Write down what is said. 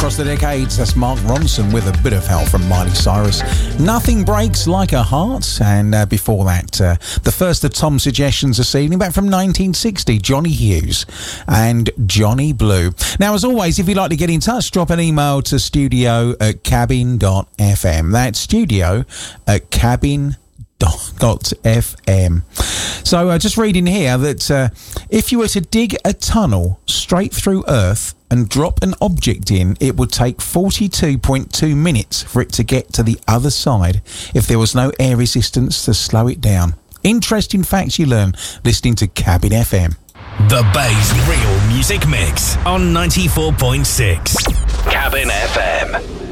across the decades. That's Mark Ronson with a bit of help from Miley Cyrus. Nothing Breaks Like a Heart. And before that, the first of Tom's suggestions this evening, back from 1960, Johnny Hughes and Johnny Blue. Now, as always, if you'd like to get in touch, drop an email to studio@cabin.fm. That's studio@cabin.fm. So just reading here that if you were to dig a tunnel straight through Earth and drop an object in, it would take 42.2 minutes for it to get to the other side if there was no air resistance to slow it down. Interesting facts you learn listening to Cabin FM. The Bay's real music mix on 94.6 Cabin FM.